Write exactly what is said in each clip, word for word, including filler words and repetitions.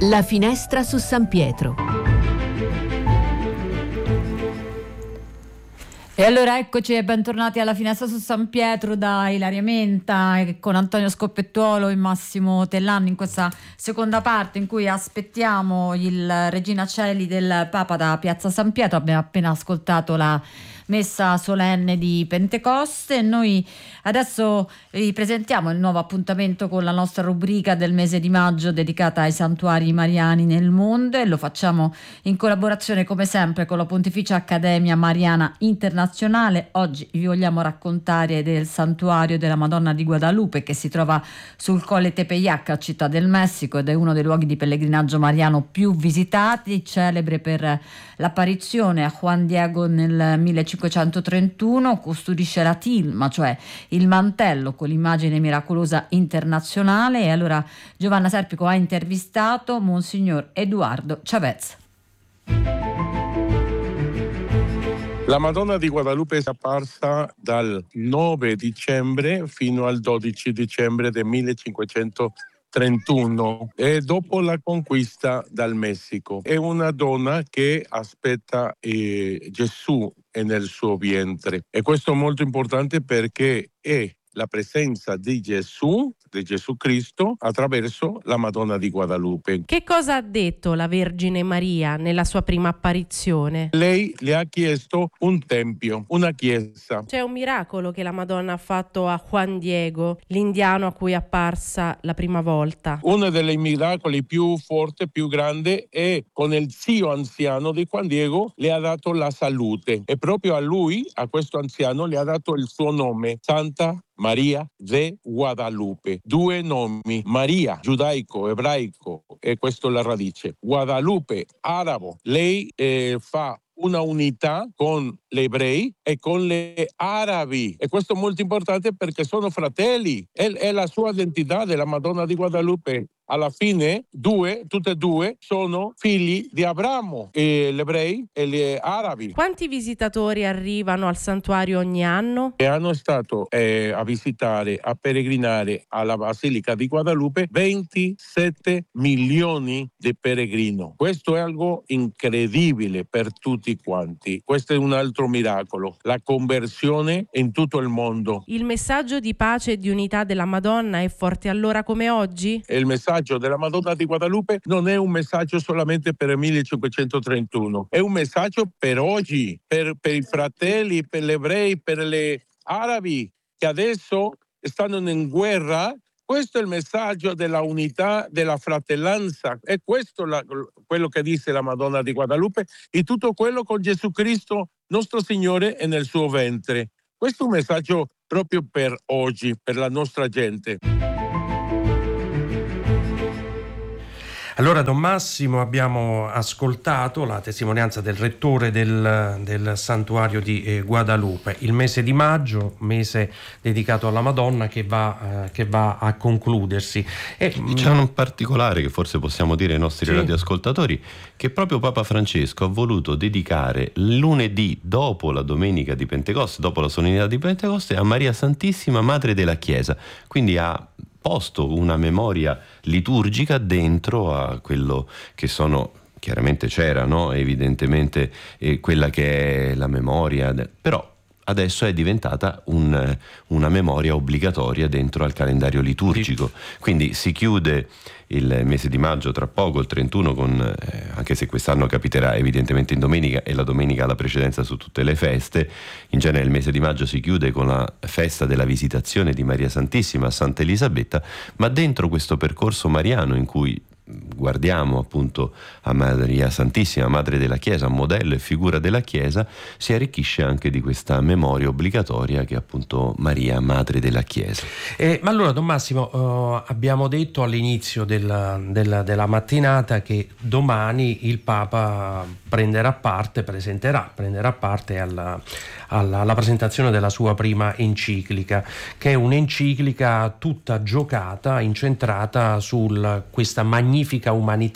La finestra su San Pietro. E allora eccoci e bentornati alla finestra su San Pietro da Ilaria Menta e con Antonio Scoppettuolo e Massimo Tellanni in questa seconda parte in cui aspettiamo il Regina Coeli del Papa da Piazza San Pietro. Abbiamo appena ascoltato la messa solenne di Pentecoste e noi adesso vi presentiamo il nuovo appuntamento con la nostra rubrica del mese di maggio dedicata ai santuari mariani nel mondo, e lo facciamo in collaborazione come sempre con la Pontificia Accademia Mariana Internazionale. Oggi vi vogliamo raccontare del santuario della Madonna di Guadalupe, che si trova sul Colle Tepeyac a Città del Messico ed è uno dei luoghi di pellegrinaggio mariano più visitati, celebre per l'apparizione a Juan Diego nel millecinquecentotrentuno. Custodisce la tilma, cioè il mantello con l'immagine miracolosa internazionale, e allora Giovanna Serpico ha intervistato Monsignor Eduardo Chavez. La Madonna di Guadalupe è apparsa dal nove dicembre fino al dodici dicembre del millecinquecentotrentuno e dopo la conquista dal Messico. È una donna che aspetta eh, Gesù nel suo vientre, e questo è molto importante perché è la presenza di Gesù, di Gesù Cristo, attraverso la Madonna di Guadalupe. Che cosa ha detto la Vergine Maria nella sua prima apparizione? Lei le ha chiesto un tempio, una chiesa. C'è un miracolo che la Madonna ha fatto a Juan Diego, l'indiano a cui è apparsa la prima volta. Uno dei miracoli più forti, più grandi, è con il zio anziano di Juan Diego le ha dato la salute, e proprio a lui, a questo anziano, le ha dato il suo nome, Santa Maria de Guadalupe. Due nomi, Maria giudaico, ebraico, e questo è la radice, Guadalupe arabo. Lei eh, fa una unità con gli ebrei e con gli arabi, e questo è molto importante perché sono fratelli. È, è la sua identità della Madonna di Guadalupe. Alla fine due, tutte e due sono figli di Abramo, e gli ebrei e gli arabi. Quanti visitatori arrivano al santuario ogni anno? E hanno stato eh, a visitare, a peregrinare alla Basilica di Guadalupe ventisette milioni di peregrini. Questo è algo incredibile per tutti quanti. Questo è un altro miracolo, la conversione in tutto il mondo. Il messaggio di pace e di unità della Madonna è forte allora come oggi? E il messaggio della Madonna di Guadalupe non è un messaggio solamente per il millecinquecentotrentuno, è un messaggio per oggi, per, per i fratelli, per gli ebrei, per gli arabi che adesso stanno in guerra. Questo è il messaggio della unità, della fratellanza. È questo la, quello che dice la Madonna di Guadalupe, e tutto quello con Gesù Cristo, nostro Signore, è nel suo ventre. Questo è un messaggio proprio per oggi, per la nostra gente. Allora, Don Massimo, abbiamo ascoltato la testimonianza del rettore del, del santuario di eh, Guadalupe. Il mese di maggio, mese dedicato alla Madonna, che va, eh, che va a concludersi. E c'è un particolare che forse possiamo dire ai nostri sì. radioascoltatori, che proprio Papa Francesco ha voluto dedicare lunedì dopo la domenica di Pentecoste, dopo la solennità di Pentecoste, a Maria Santissima, Madre della Chiesa. Quindi ha posto una memoria liturgica dentro a quello che sono, chiaramente c'era, no? Evidentemente eh, quella che è la memoria, de- però adesso è diventata un, una memoria obbligatoria dentro al calendario liturgico. Quindi si chiude il mese di maggio tra poco, il trentuno, con, eh, anche se quest'anno capiterà evidentemente in domenica, e la domenica ha la precedenza su tutte le feste. In genere il mese di maggio si chiude con la festa della Visitazione di Maria Santissima a Santa Elisabetta, ma dentro questo percorso mariano in cui guardiamo appunto a Maria Santissima, Madre della Chiesa, modello e figura della Chiesa, si arricchisce anche di questa memoria obbligatoria che è appunto Maria, Madre della Chiesa. Eh, ma allora, Don Massimo, uh, abbiamo detto all'inizio della, della, della mattinata che domani il Papa prenderà parte, presenterà, prenderà parte alla, alla, alla presentazione della sua prima enciclica, che è un'enciclica tutta giocata, incentrata su questa magnifica umanità,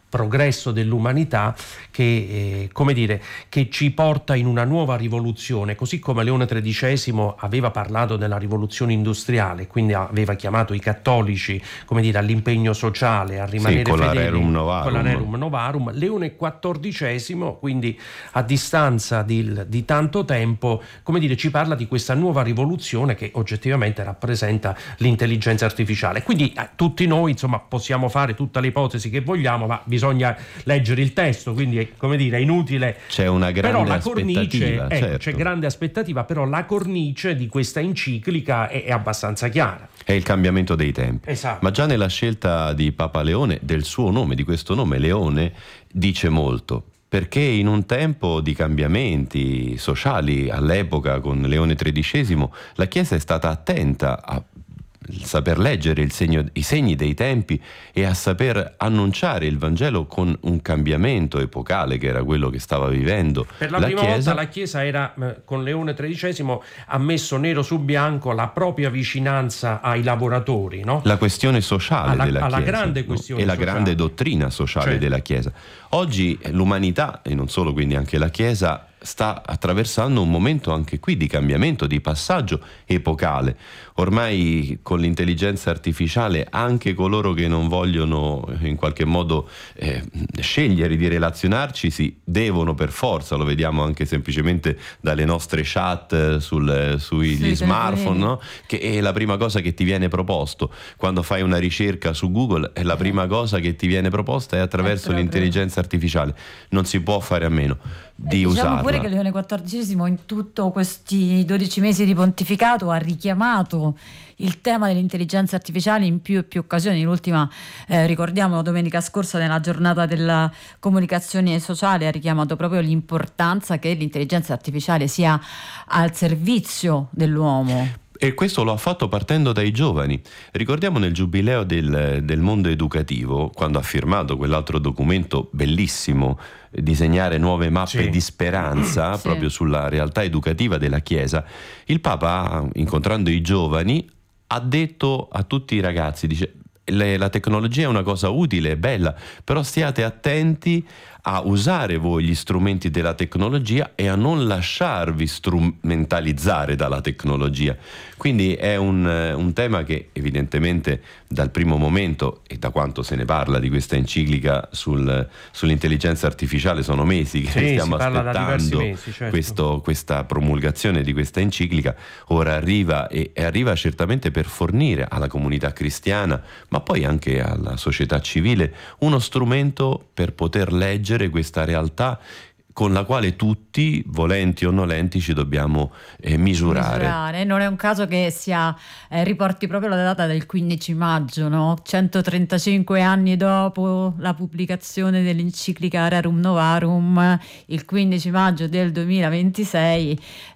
progresso dell'umanità che, eh, come dire, che ci porta in una nuova rivoluzione, così come Leone tredicesimo aveva parlato della rivoluzione industriale, quindi aveva chiamato i cattolici, come dire, all'impegno sociale, a rimanere sì, con fedeli la Rerum Novarum. con la Rerum Novarum. Leone quattordicesimo, quindi a distanza di, di tanto tempo, come dire, ci parla di questa nuova rivoluzione che oggettivamente rappresenta l'intelligenza artificiale. Quindi eh, tutti noi, insomma, possiamo fare tutte le ipotesi che vogliamo, ma bisogna leggere il testo, quindi è, come dire, è inutile. C'è una grande però la aspettativa, cornice, ecco, certo. C'è grande aspettativa, però la cornice di questa enciclica è, è abbastanza chiara. È il cambiamento dei tempi. Esatto. Ma già nella scelta di Papa Leone, del suo nome, di questo nome, Leone, dice molto. Perché in un tempo di cambiamenti sociali, all'epoca con Leone tredicesimo, la Chiesa è stata attenta a saper leggere il segno, i segni dei tempi e a saper annunciare il Vangelo con un cambiamento epocale che era quello che stava vivendo per la, la prima Chiesa. volta la Chiesa era, con Leone tredicesimo, ha messo nero su bianco la propria vicinanza ai lavoratori, no? La questione sociale alla, della alla Chiesa grande questione e la sociale. grande dottrina sociale Certo. della Chiesa. Oggi l'umanità, e non solo quindi anche la Chiesa, sta attraversando un momento anche qui di cambiamento, di passaggio epocale. Ormai con l'intelligenza artificiale anche coloro che non vogliono in qualche modo eh, scegliere di relazionarci si devono per forza, lo vediamo anche semplicemente dalle nostre chat sul, sui sì, smartphone, no? Che è la prima cosa che ti viene proposto quando fai una ricerca su Google, è la prima cosa che ti viene proposta è attraverso è l'intelligenza artificiale. Non si può fare a meno di eh, diciamo usarla. pure che Leone quattordicesimo in tutto questi dodici mesi di pontificato ha richiamato il tema dell'intelligenza artificiale in più e più occasioni. L'ultima, eh, ricordiamo, domenica scorsa nella giornata della comunicazione sociale ha richiamato proprio l'importanza che l'intelligenza artificiale sia al servizio dell'uomo. E questo lo ha fatto partendo dai giovani. Ricordiamo nel giubileo del, del mondo educativo, quando ha firmato quell'altro documento bellissimo, disegnare nuove mappe sì. di speranza sì. proprio sulla realtà educativa della Chiesa, il Papa, incontrando i giovani, ha detto a tutti i ragazzi, dice: le, la tecnologia è una cosa utile, è bella, però stiate attenti a usare voi gli strumenti della tecnologia e a non lasciarvi strumentalizzare dalla tecnologia. Quindi è un, un tema che evidentemente dal primo momento, e da quanto se ne parla di questa enciclica sul, sull'intelligenza artificiale, sono mesi che sì, stiamo si parla da diversi aspettando mesi, certo. questo, questa promulgazione di questa enciclica, ora arriva e, e arriva certamente per fornire alla comunità cristiana, ma poi anche alla società civile, uno strumento per poter leggere questa realtà con la quale tutti, volenti o nolenti, ci dobbiamo eh, misurare. misurare. Non è un caso che sia eh, riporti proprio la data del quindici maggio, no? centotrentacinque anni dopo la pubblicazione dell'enciclica Rerum Novarum, il quindici maggio del duemilaventisei,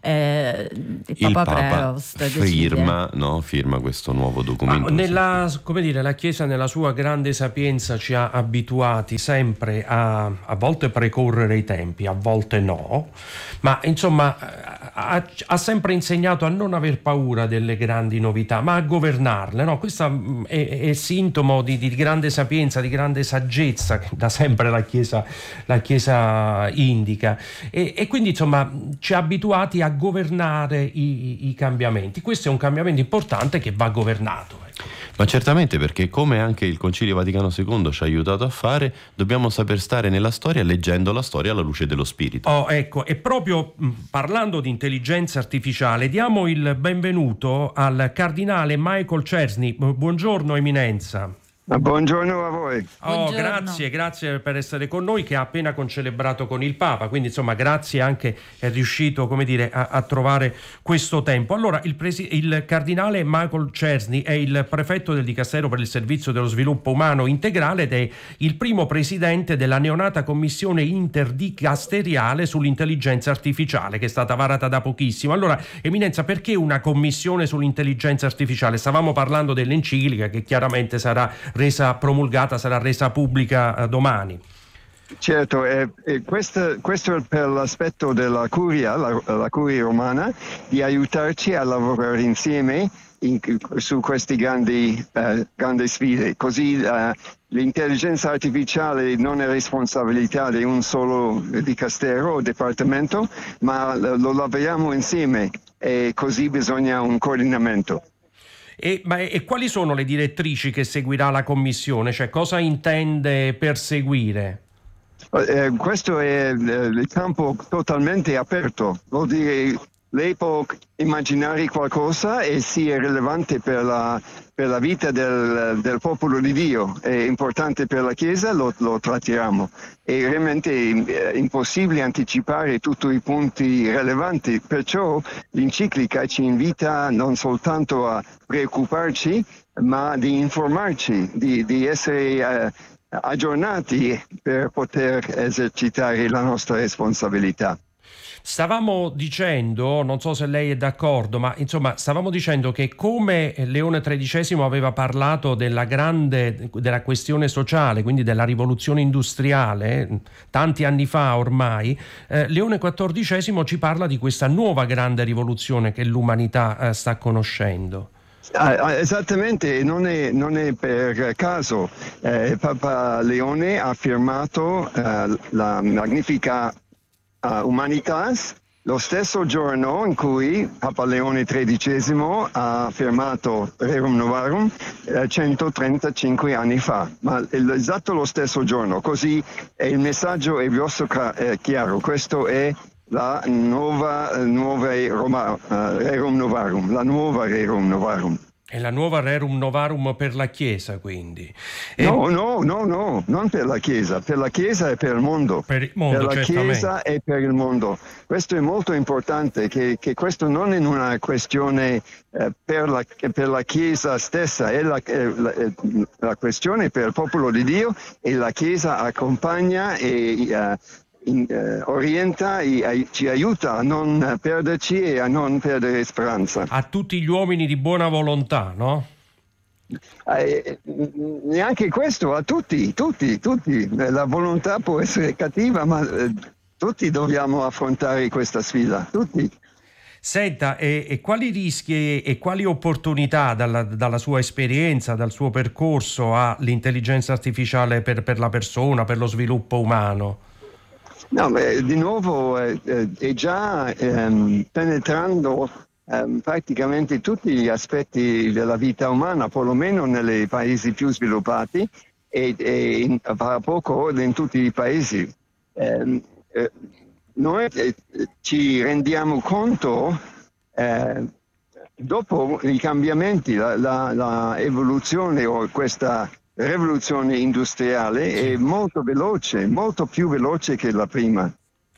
eh, il, il Papa, Papa Prevost firma, no, firma questo nuovo documento. Ma nella, come dire, la Chiesa nella sua grande sapienza ci ha abituati sempre a a volte precorrere i tempi, a volte no, ma insomma ha, ha sempre insegnato a non aver paura delle grandi novità, ma a governarle, no? Questo è, è sintomo di, di grande sapienza, di grande saggezza che da sempre la Chiesa, la Chiesa indica, e, e quindi insomma ci ha abituati a governare i, i cambiamenti. Questo è un cambiamento importante che va governato. Ma certamente, perché come anche il Concilio Vaticano secondo ci ha aiutato a fare, dobbiamo saper stare nella storia leggendo la storia alla luce dello spirito. Oh, ecco, e proprio mh, parlando di intelligenza artificiale, diamo il benvenuto al cardinale Michael Czerny. Buongiorno Eminenza. Buongiorno a voi. Oh, Buongiorno. grazie, grazie per essere con noi, che ha appena concelebrato con il Papa, quindi insomma grazie anche, è riuscito, come dire, a, a trovare questo tempo. Allora, il, presi- il cardinale Michael Czerny è il prefetto del Dicastero per il Servizio dello Sviluppo Umano Integrale ed è il primo presidente della neonata commissione interdicasteriale sull'intelligenza artificiale, che è stata varata da pochissimo. Allora, Eminenza, perché una commissione sull'intelligenza artificiale? Stavamo parlando dell'enciclica che chiaramente sarà resa promulgata, sarà resa pubblica eh, domani. Certo, eh, eh, questo, questo è per l'aspetto della curia, la, la curia romana, di aiutarci a lavorare insieme in, su queste grandi, uh, grandi sfide. Così uh, l'intelligenza artificiale non è responsabilità di un solo dicastero o dipartimento, ma lo lavoriamo insieme e così bisogna un coordinamento. E, ma, e quali sono le direttrici che seguirà la Commissione? Cioè, cosa intende perseguire? Eh, questo è eh, il campo totalmente aperto, vuol dire lei può immaginare qualcosa e sia rilevante per la, per la vita del, del popolo di Dio, è importante per la Chiesa, lo, lo trattiamo. È veramente impossibile anticipare tutti i punti rilevanti, perciò l'enciclica ci invita non soltanto a preoccuparci, ma di informarci, di, di essere eh, aggiornati per poter esercitare la nostra responsabilità. Stavamo dicendo, non so se lei è d'accordo, ma insomma stavamo dicendo che come Leone tredicesimo aveva parlato della grande, della questione sociale, quindi della rivoluzione industriale, tanti anni fa ormai, eh, Leone quattordicesimo ci parla di questa nuova grande rivoluzione che l'umanità eh, sta conoscendo. Ah, esattamente, non è, non è per caso. Eh, Papa Leone ha firmato eh, la magnifica uh, Humanitas lo stesso giorno in cui Papa Leone tredicesimo ha firmato Rerum Novarum eh, centotrentacinque anni fa, ma esatto lo stesso giorno, così è il messaggio è grosso eh, chiaro, questo è la nuova, nuova Roma, uh, Rerum Novarum, la nuova Rerum Novarum. È la nuova Rerum Novarum per la Chiesa, quindi. E... No, no, no, no, non per la Chiesa, per la Chiesa e per il mondo. Per il mondo, per la certamente. Chiesa e per il mondo. Questo è molto importante, che, che questo non è una questione eh, per, la, per la Chiesa stessa, è la, è la, è la questione per il popolo di Dio, e la Chiesa accompagna e uh, In, eh, orienta e ci aiuta a non perderci e a non perdere speranza. A tutti gli uomini di buona volontà, no? Eh, neanche questo, a tutti, tutti, tutti. La volontà può essere cattiva, ma eh, tutti dobbiamo affrontare questa sfida, tutti. Senta, e, e quali rischi e, e quali opportunità dalla, dalla sua esperienza, dal suo percorso ha l'intelligenza artificiale per, per la persona, per lo sviluppo umano? No, beh, di nuovo eh, è già ehm, penetrando ehm, praticamente tutti gli aspetti della vita umana, perlomeno nei paesi più sviluppati e, e in, fra poco in tutti i paesi. Eh, eh, noi eh, ci rendiamo conto eh, dopo i cambiamenti, la, la, la evoluzione o questa rivoluzione industriale è molto veloce, molto più veloce che la prima.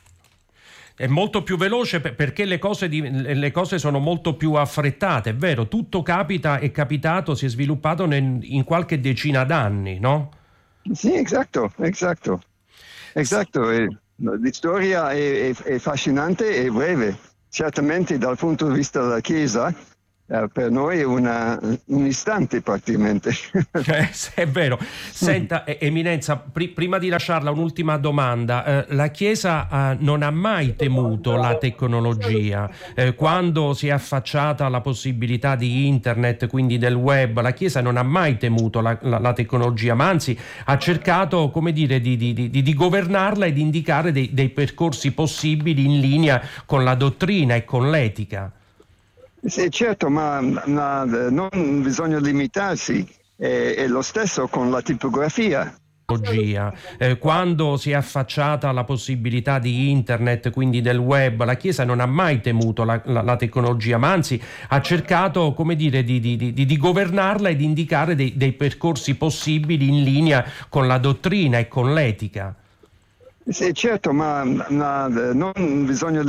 È molto più veloce perché le cose, di, le cose sono molto più affrettate, è vero, tutto capita, è capitato, si è sviluppato nel, in qualche decina d'anni, no? Sì, esatto, esatto. Esatto, e, la storia è, è, è affascinante e breve, certamente dal punto di vista della Chiesa. Uh, per noi è una, un istante praticamente. Eh, è vero. Senta, Eminenza, pr- prima di lasciarla un'ultima domanda. Eh, la Chiesa eh, non ha mai temuto la tecnologia. Eh, quando si è affacciata alla possibilità di internet, quindi del web, la Chiesa non ha mai temuto la, la, la tecnologia, ma anzi ha cercato, come dire, di, di, di, di governarla e di indicare dei, dei percorsi possibili in linea con la dottrina e con l'etica. Sì, certo, ma, ma non bisogna limitarsi, è, è lo stesso con la tipografia. Eh, quando si è affacciata alla possibilità di internet, quindi del web, la Chiesa non ha mai temuto la, la, la tecnologia, ma anzi ha cercato, come dire, di, di, di, di governarla e di indicare dei, dei percorsi possibili in linea con la dottrina e con l'etica. Sì, certo, ma, ma non bisogna